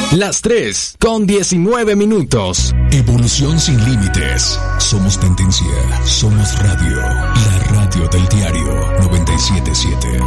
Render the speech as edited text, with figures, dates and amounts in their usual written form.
Las 3:19. Evolución sin límites. Somos tendencia. Somos radio. La radio del diario 97.7.